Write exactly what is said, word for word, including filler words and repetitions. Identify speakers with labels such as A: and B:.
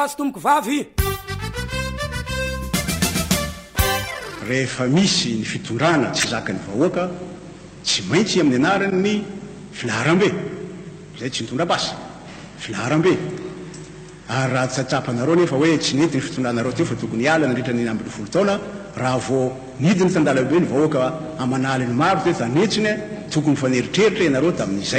A: tomoko vavy
B: rehefa misy ny fitondrana tsy zaka ny vahoaka tsy maintsy amin'ny anarany ny filaharam-be zay tsy nitondra-basa filaharam-be ary raha tsatsapanareo nefa hoe tsy nety ny fitondranareo teo fa tokony hiala nandritra ny ambin'ny folo taona raha vo nidiny tandalabe ny vahoaka amanaly ny maro te tanetsiny tokony faneritreritra ianareo tamin'izay